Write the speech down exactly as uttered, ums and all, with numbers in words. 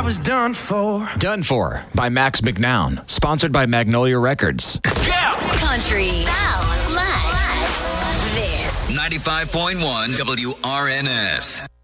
was done for. Done For by Max McNown. Sponsored by Magnolia Records. Yeah! Country Sounds Live. This ninety-five point one W R N S.